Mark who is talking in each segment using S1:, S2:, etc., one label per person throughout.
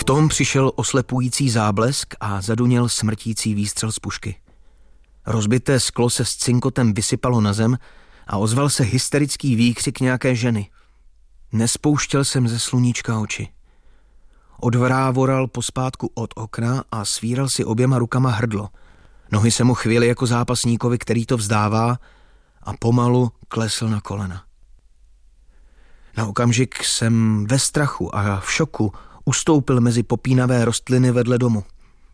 S1: V tom přišel oslepující záblesk a zaduněl smrtící výstřel z pušky. Rozbité sklo se s cinkotem vysypalo na zem a ozval se hysterický výkřik nějaké ženy. Nespouštěl jsem ze sluníčka oči. Odvrávoral pospátku od okna a svíral si oběma rukama hrdlo. Nohy se mu chvěly jako zápasníkovi, který to vzdává, a pomalu klesl na kolena. Na okamžik jsem ve strachu a v šoku ustoupil mezi popínavé rostliny vedle domu.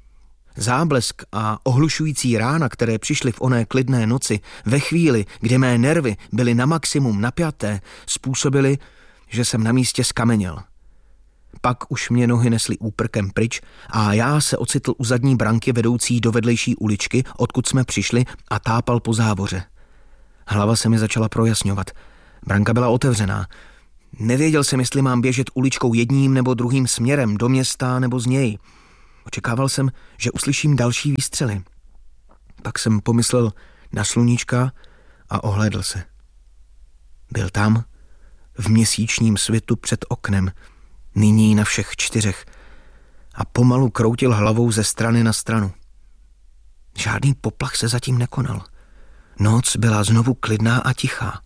S1: Záblesk a ohlušující rána, které přišly v oné klidné noci, ve chvíli, kdy mé nervy byly na maximum napjaté, způsobily, že jsem na místě skameněl. Pak už mě nohy nesly úprkem pryč a já se ocitl u zadní branky vedoucí do vedlejší uličky, odkud jsme přišli, a tápal po závoře. Hlava se mi začala projasňovat. Branka byla otevřená. Nevěděl jsem, jestli mám běžet uličkou jedním nebo druhým směrem, do města nebo z něj. Očekával jsem, že uslyším další výstřely. Pak jsem pomyslel na sluníčka a ohlédl se. Byl tam, v měsíčním světu před oknem, nyní na všech 4, a pomalu kroutil hlavou ze strany na stranu. Žádný poplach se zatím nekonal. Noc byla znovu klidná a tichá.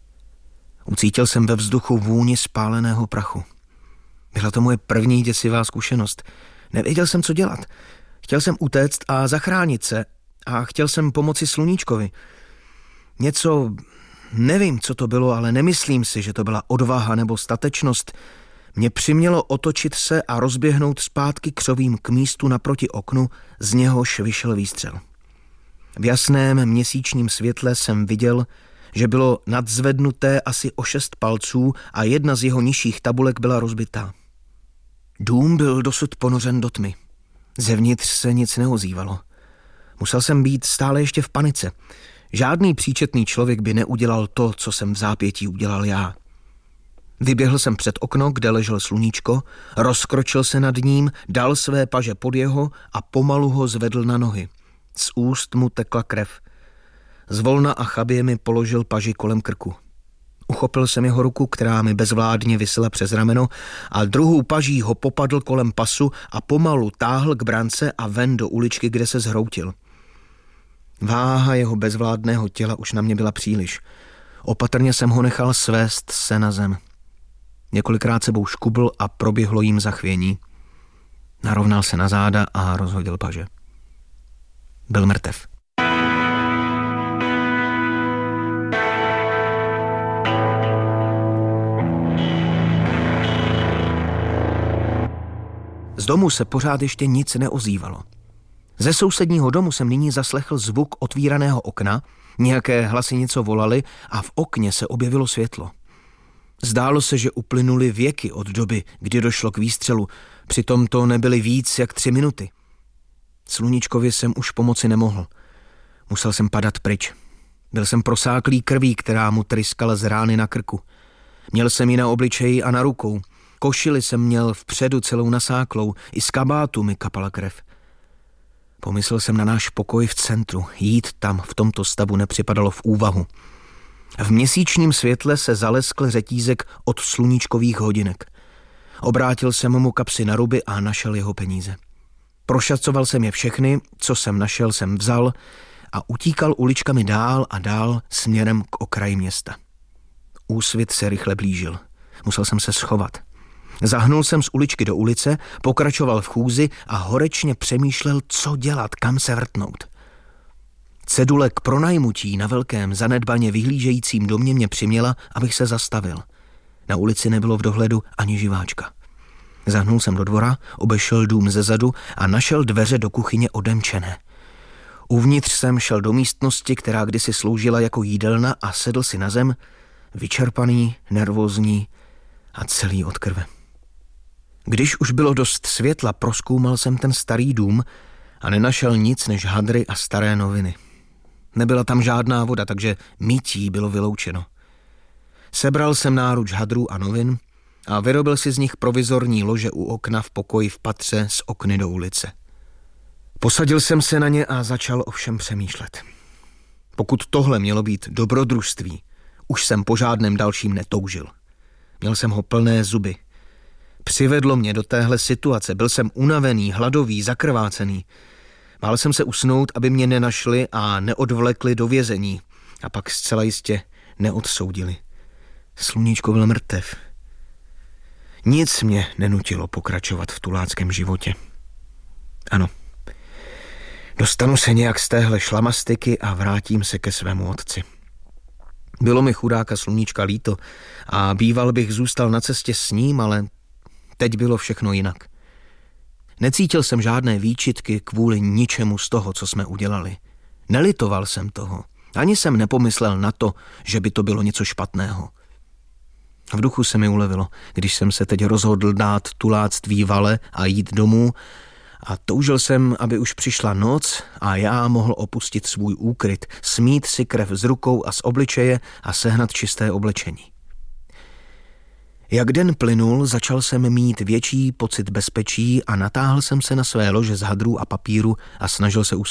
S1: Ucítil jsem ve vzduchu vůni spáleného prachu. Byla to moje první děsivá zkušenost. Nevěděl jsem, co dělat. Chtěl jsem utéct a zachránit se a chtěl jsem pomoci sluníčkovi. Něco, nevím, co to bylo, ale nemyslím si, že to byla odvaha nebo statečnost, mě přimělo otočit se a rozběhnout zpátky křovím k místu naproti oknu, z něhož vyšel výstřel. V jasném měsíčním světle jsem viděl, že bylo nadzvednuté asi o 6 palců a jedna z jeho nižších tabulek byla rozbitá. Dům byl dosud ponořen do tmy. Zevnitř se nic neozývalo. Musel jsem být stále ještě v panice. Žádný příčetný člověk by neudělal to, co jsem v zápětí udělal já. Vyběhl jsem před okno, kde ležel sluníčko, rozkročil se nad ním, dal své paže pod jeho a pomalu ho zvedl na nohy. Z úst mu tekla krev. Zvolna a chabě mi položil paži kolem krku. Uchopil jsem jeho ruku, která mi bezvládně visela přes rameno, a druhou paží ho popadl kolem pasu a pomalu táhl k brance a ven do uličky, kde se zhroutil. Váha jeho bezvládného těla už na mě byla příliš. Opatrně jsem ho nechal svést se na zem. Několikrát sebou škubl a proběhlo jim zachvění. Narovnal se na záda a rozhodil paže. Byl mrtev. Z domu se pořád ještě nic neozývalo. Ze sousedního domu jsem nyní zaslechl zvuk otvíraného okna, nějaké hlasy něco volaly a v okně se objevilo světlo. Zdálo se, že uplynuly věky od doby, kdy došlo k výstřelu, přitom to nebyly víc jak 3 minuty. Sluníčkovi jsem už pomoci nemohl. Musel jsem padat pryč. Byl jsem prosáklý krví, která mu tryskala z rány na krku. Měl jsem ji na obličeji a na rukou. Košili jsem měl vpředu celou nasáklou, i z kabátu mi kapala krev. Pomyslel jsem na náš pokoj v centru. Jít tam v tomto stavu nepřipadalo v úvahu. V měsíčním světle se zaleskl řetízek od sluníčkových hodinek. Obrátil jsem mu kapsy na ruby a našel jeho peníze. Prošacoval jsem je všechny, co jsem našel, jsem vzal a utíkal uličkami dál a dál směrem k okraji města. Úsvit se rychle blížil. Musel jsem se schovat. Zahnul jsem z uličky do ulice, pokračoval v chůzi a horečně přemýšlel, co dělat, kam se vrtnout. Cedule k pronajmutí na velkém, zanedbaně vyhlížejícím domě mě přiměla, abych se zastavil. Na ulici nebylo v dohledu ani živáčka. Zahnul jsem do dvora, obešel dům zezadu a našel dveře do kuchyně odemčené. Uvnitř jsem šel do místnosti, která kdysi sloužila jako jídelna, a sedl si na zem, vyčerpaný, nervózní a celý od krve. Když už bylo dost světla, prozkoumal jsem ten starý dům a nenašel nic než hadry a staré noviny. Nebyla tam žádná voda, takže mytí bylo vyloučeno. Sebral jsem náruč hadrů a novin a vyrobil si z nich provizorní lože u okna v pokoji v patře s okny do ulice. Posadil jsem se na ně a začal o všem přemýšlet. Pokud tohle mělo být dobrodružství, už jsem po žádném dalším netoužil. Měl jsem ho plné zuby. přivedlo mě do téhle situace. Byl jsem unavený, hladový, zakrvácený. Bál jsem se usnout, aby mě nenašli a neodvlekli do vězení. A pak zcela jistě neodsoudili. Sluníčko byl mrtev. Nic mě nenutilo pokračovat v tuláckém životě. Ano, dostanu se nějak z téhle šlamastyky a vrátím se ke svému otci. Bylo mi chudáka Sluníčka líto a býval bych zůstal na cestě s ním, ale teď bylo všechno jinak. Necítil jsem žádné výčitky kvůli ničemu z toho, co jsme udělali. Nelitoval jsem toho. Ani jsem nepomyslel na to, že by to bylo něco špatného. V duchu se mi ulevilo, když jsem se teď rozhodl dát tuláctví vale a jít domů a toužil jsem, aby už přišla noc a já mohl opustit svůj úkryt, smít si krev z rukou a z obličeje a sehnat čisté oblečení. Jak den plynul, začal jsem mít větší pocit bezpečí a natáhl jsem se na své lože z hadrů a papíru a snažil se usnout.